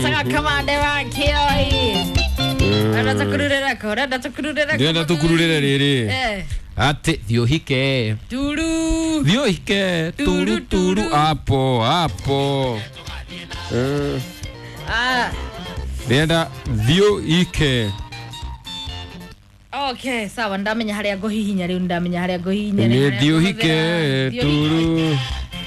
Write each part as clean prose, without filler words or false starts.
Saka kamande wa kioi. Ndio tukururira riri. Ate thiohike. Turu. Thiohike. Turu hapo. Nenda thiohike. Okay, sawa ndamenya haria ngohihinya riu ndamenya haria ngohihinya ni thiohike turu.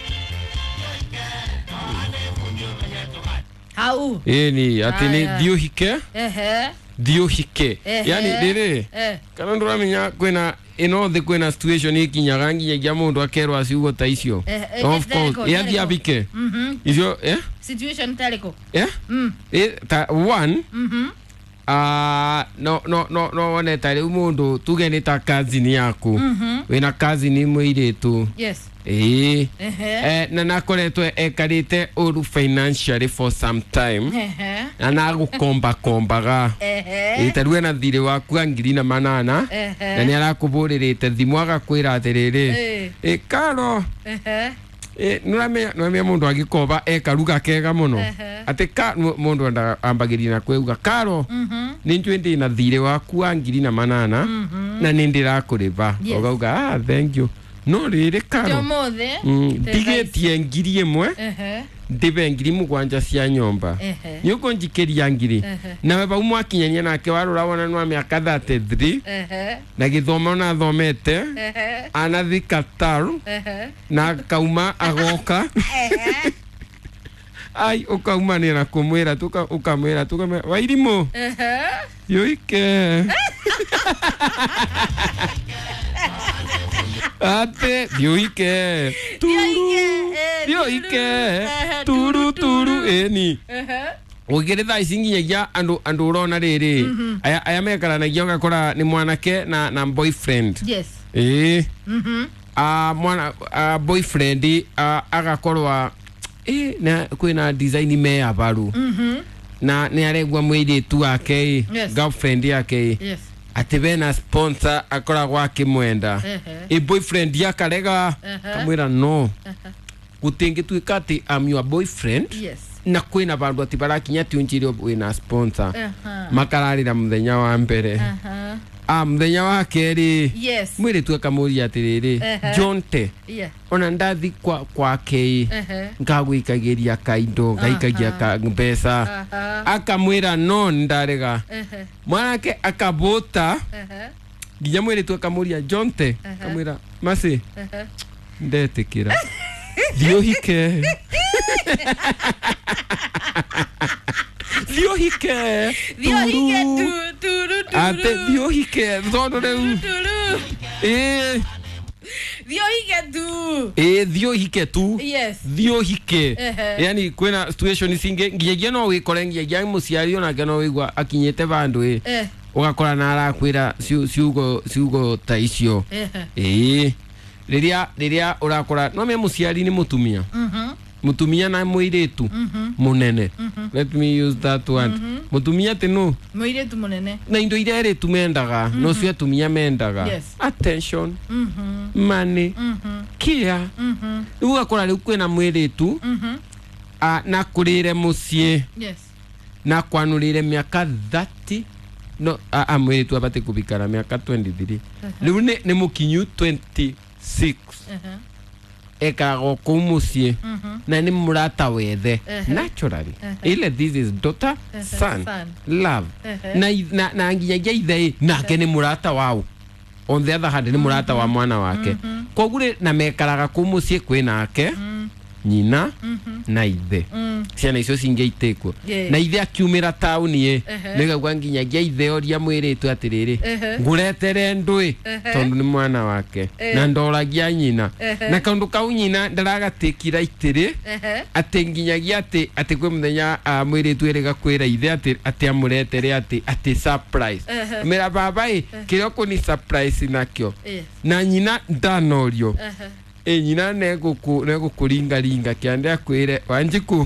Hau. Ni ati ni thiohike. Thiohike. Yani riri. Kana nduramenya kwina ino kwina situation ikinyaga nginya mundu akerwa aciugo ta icio. Of course yathiabike. Icio situation taliko. Ta one. No one tare mundu tugene ta kazini yaku. Wina kazini mwiritu. Yes. Na nakoretwe ekarite uru financially for some time. Na gukombaga. Tarue na thire waku ngiri na manana. Na ni arakuburirite thimu agakwira atiriri. Karo. Nuramenya mundu agikoba ekaruga kega muno. Ateka mundu ambagiria na kweuga karo. Ni njwende na thire waku ngiri na manana. Na nindira kuriva. Ogauga thank you. No riri karo. Ndigetie ngiri imwe. Ndibe ngiri mugwanja cia nyomba. Nyuko njikeria ngiri. Na baba umwakinyania nake warura wona nwa miaka 33. Na githoma na thomete. Anathika taru. Na kauma agoka. Ai ukauma ni na kumwira ukamwira wairimo. Yoike. Ate thiohike turu eni ogere tha icinginyagia andu urona riri aya mekaranagia ugakora ni mwanake na boyfriend. Yes. Boyfriend agakorwa na kwina design me abaru. Na ni aregwa mwiritu wake girlfriend yake. Yes. Atebena sponsor akora gwake mwenda. Boyfriend yakarega kamwira no. Gutingi tuikati am your boyfriend. Yes. Na kwina bandu atibarakinya tiunjire wina sponsor. Makararira muthenya wa mbere. Muthenya wa keri. Yes. Mwire tu akamuria atiriri. Jonte. Yeah. Ona ndathi kwa kei. Ngagwikagiria kaindo, ngaikagia ka mbesa. Akamwira no ndarega. Mwanake akabota. Nginya mwire tu akamuria Jonte. Akamwira masi. Ndetikira. Thiohike. Thiohike turu. Ate thiohike thono reu. Thiohike tu. Yes. Thiohike. Yani kwena situation singe ngiye no wikore ngiye muciari ona ngeno wigwa akinyete bandu ugakora na arakwira ciugo ta icio. Riria urakora no me muciari ni mutumia. Mutumia na muiritu munene. Let me use that word. Mutumia tenu muiritu munene. Na indo ire tumendaga no cio tumia mendaga. Yes. Attention. Money. Care. Ugakora riu kwena muiritu na kurire mucie. Yes. Na kwanurire miaka 30. No muiritu abate kubikara miaka 23. Riu ni mukinyu 26. Ekago kumucie na ni murata wethe naturally ile this is daughter son love na nginya ithe nake ni murata wao on the other hand ni murata wa mwana wake kogure na mekaraga kumucie kwinake nyina na ithe ciana icio cingeitekwo na ithe akiumira tauni nigagwa nginya ithe oria mwiritu atiriri nguretere ndui tondu ni mwana wake na ndoragia nyina na kaundu kau nyina ndaragatikira itiri ati nginyagia ati kwe muthenya mwiritu erega kwira ithe ati amuretere ati surprise mera baba kiroko ni surprise nakyo na nyina ndanorio nyina nego kuringa kiande akwire wanjiku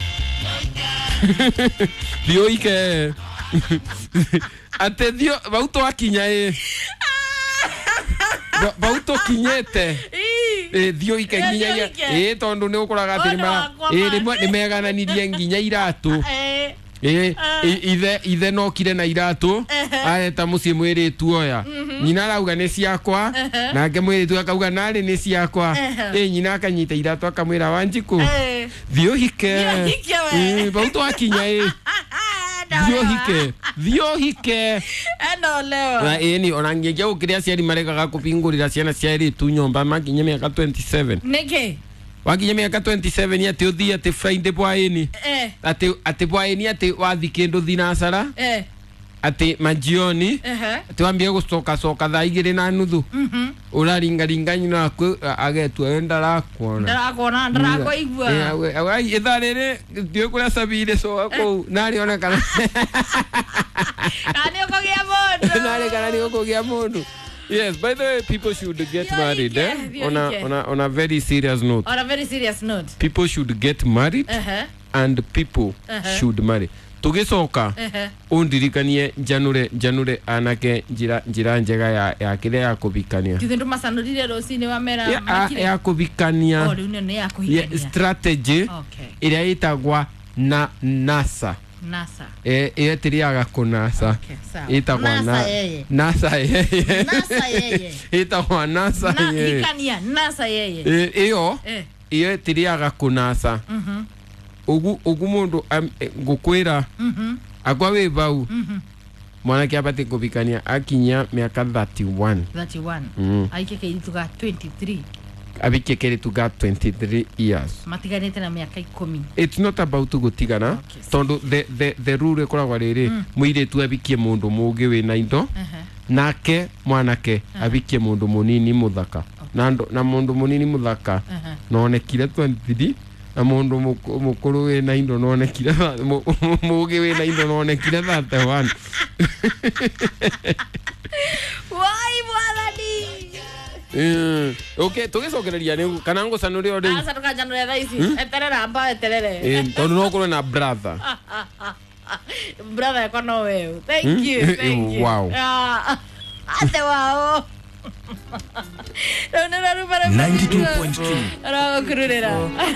thiohike ate thio bauto akinya bauto kinyete thio ikenginya tondu ni ukuraga atirima ni megananirie nginya iratu ithe no kire na iratu areta mucii mwiritu oya nyina arauga ni ciakwa nake mwiritu akauga nari ni ciakwa nyina akanyita iratu akamwira Wanjiku thio hike bau twakinya thio hike eno leo ni ona ngeja ukiria ciari maregaga kupingurira ciana ciari tu nyomba makinya miaka 27 niki wakinya miaka 27 ati uthii ati Friday bwaini ati bwaini ati wathi kindu thinasara ati majioni ati wambie gucoka thaa 2:30 uraringaringa nyina aku agetua wenda rakuona ndarakoigua itharire ndio kuria sabire so ako nari ona kana nani ukogia mundu nari kana ni ukogia mundu. Yes, by the way, people should get married. On a very serious note. On a very serious note. People should get married and people should marry. Tugicoka undirikanie Janure anake njira njega ya kile ya kubikania. Tuthindu masanurire rocini wa mera makire. Ya kubikania. Ni ya kuhikania. Strategy iria itagwa NASA. Tiriaga kunasa itagwa NASA yeye itagwa NASA yeye NASA yeye iyo tiriaga kunasa ugu mundu ngukwira akwa we bau mwana kia pate kubikania akinya miaka 31 aike ke ituga 23 abike kere to got 23 years matiganite na miaka 10. It's not about to gutigana tondu the rule ekoragwa riri muire tu abikie mundu mugi we na indo nake mwanake abikie mundu munini muthaka na mundu munini muthaka nonekire 23 na mundu mukuru we na indo nonekire mugi we na indo nonekire 31. Wai mwadani okay, tugicokereria ni kana ngucanuri ori asa tukajanure thaisi eterera amba eterere tondu no kurwe na brother brother kono wewe thank you wow ate wow 92.2 ara kururera